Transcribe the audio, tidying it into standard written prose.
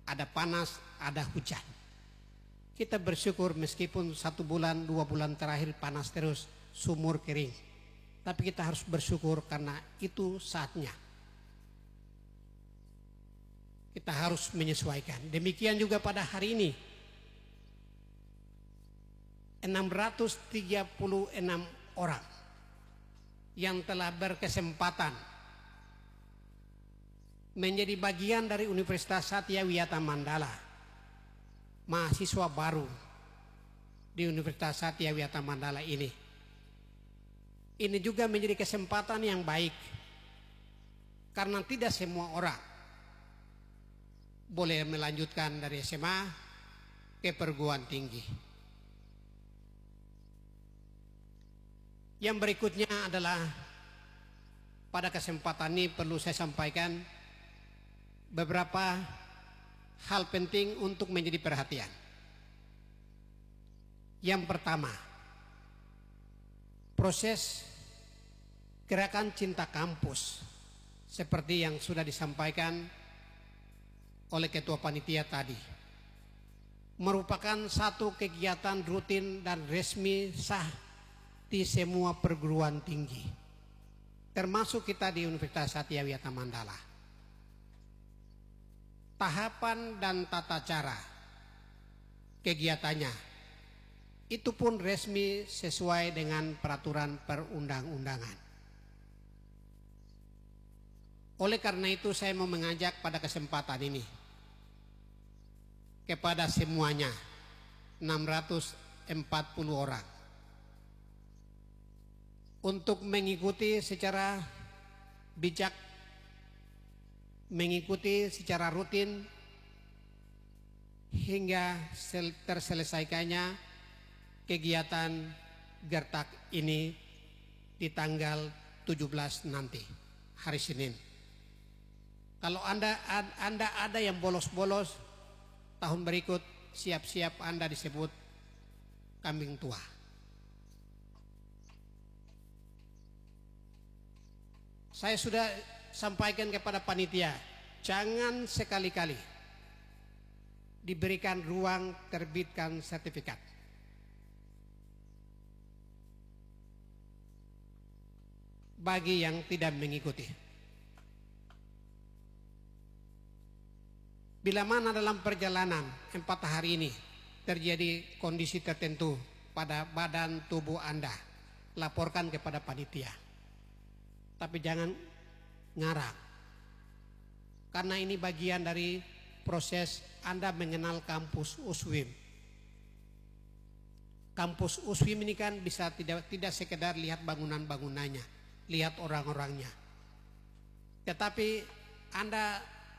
ada panas, ada hujan. Kita bersyukur meskipun 1 bulan, 2 bulan terakhir panas terus, sumur kering. Tapi kita harus bersyukur karena itu saatnya. Kita harus menyesuaikan. Demikian juga pada hari ini. 636 orang yang telah berkesempatan menjadi bagian dari Universitas Satya Wiyata Mandala, mahasiswa baru di Universitas Satya Wiyata Mandala ini. Ini juga menjadi kesempatan yang baik karena tidak semua orang boleh melanjutkan dari SMA ke perguruan tinggi. Yang berikutnya adalah pada kesempatan ini perlu saya sampaikan beberapa hal penting untuk menjadi perhatian. Yang pertama, proses gerakan cinta kampus seperti yang sudah disampaikan oleh ketua panitia tadi merupakan satu kegiatan rutin dan resmi sah di semua perguruan tinggi, termasuk kita di Universitas Satya Wiyata Mandala. Tahapan dan tata cara kegiatannya itu pun resmi sesuai dengan peraturan perundang-undangan. Oleh karena itu saya mau mengajak pada kesempatan ini kepada semuanya 640 orang untuk mengikuti secara bijak, mengikuti secara rutin hingga terselesaikannya kegiatan Gertak ini di tanggal 17 nanti, hari Senin. Kalau Anda ada yang bolos-bolos tahun berikut, siap-siap Anda disebut kambing tua. Saya sudah sampaikan kepada panitia, jangan sekali-kali diberikan ruang terbitkan sertifikat. Bagi yang tidak mengikuti. Bila mana dalam perjalanan 4 hari ini terjadi kondisi tertentu pada badan tubuh Anda, laporkan kepada panitia. Tapi jangan ngarang, karena ini bagian dari proses Anda mengenal kampus USWIM. Kampus USWIM ini kan bisa tidak sekedar lihat bangunan-bangunannya, lihat orang-orangnya, tetapi Anda